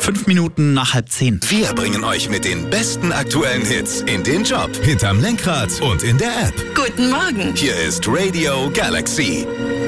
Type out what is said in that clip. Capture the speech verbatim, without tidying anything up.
Fünf Minuten nach halb zehn. Wir bringen euch mit den besten aktuellen Hits in den Job, hinterm Lenkrad und in der App. Guten Morgen. Hier ist Radio Galaxy.